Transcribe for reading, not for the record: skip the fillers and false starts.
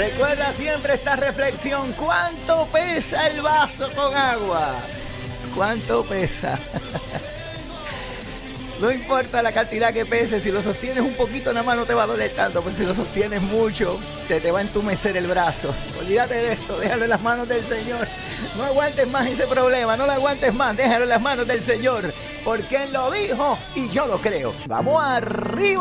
Recuerda siempre esta reflexión. ¿Cuánto pesa el vaso con agua? ¿Cuánto pesa? No importa la cantidad que pese, si lo sostienes un poquito nada más no te va a doler tanto, pero si lo sostienes mucho, te va a entumecer el brazo. Olvídate de eso, déjalo en las manos del Señor. No aguantes más ese problema, no lo aguantes más, déjalo en las manos del Señor, porque Él lo dijo y yo lo creo. ¡Vamos arriba!